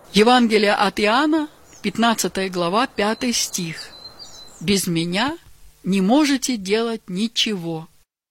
Евангелие от Иоанна, 15 глава, 5 стих. «Без меня не можете делать ничего».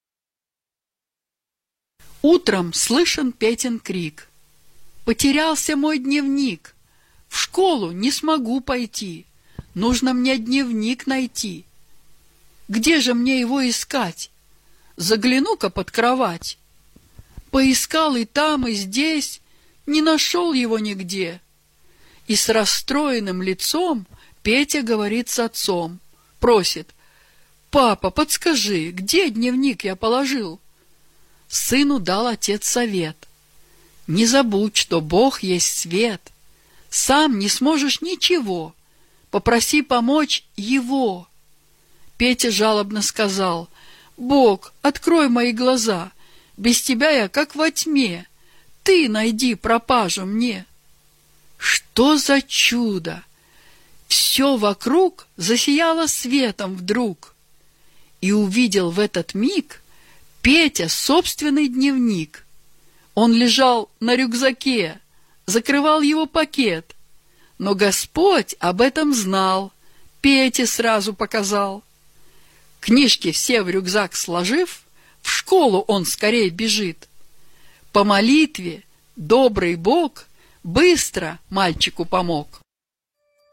Утром слышен Петин крик: «Потерялся мой дневник! В школу не смогу пойти! Нужно мне дневник найти! Где же мне его искать? Загляну-ка под кровать!» Поискал и там, и здесь, не нашел его нигде. И с расстроенным лицом Петя говорит с отцом, просит: «Папа, подскажи, где дневник я положил?» Сыну дал отец совет: «Не забудь, что Бог есть свет. Сам не сможешь ничего, попроси помочь Его». Петя жалобно сказал: «Бог, открой мои глаза, без тебя я как во тьме, ты найди пропажу мне». Что за чудо! Все вокруг засияло светом вдруг, и увидел в этот миг Петя собственный дневник. Он лежал на рюкзаке, закрывал его пакет, но Господь об этом знал, Пете сразу показал. Книжки все в рюкзак сложив, в школу он скорей бежит. По молитве добрый Бог быстро мальчику помог.